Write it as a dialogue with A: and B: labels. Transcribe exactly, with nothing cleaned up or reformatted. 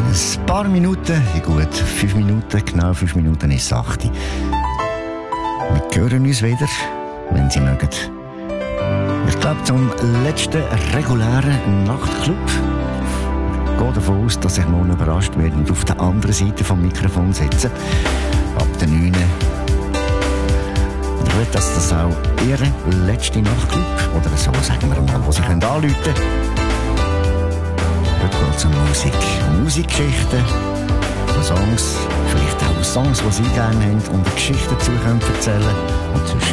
A: Ein paar Minuten, ja gut, fünf Minuten, genau fünf Minuten ist es acht. Wir hören uns wieder, wenn Sie mögen. Ich glaube, zum letzten regulären Nachtclub. Ich gehe davon aus, dass ich morgen überrascht werde und auf der anderen Seite vom Mikrofon sitze. Ab der neun. Und ich will, dass das auch Ihr letzter Nachtclub, oder so sagen wir mal, wo Sie anrufen können. Heute geht es um Musik. Musikgeschichten von Songs, vielleicht auch Songs, die Sie gerne haben und eine Geschichte dazu erzählen können. Und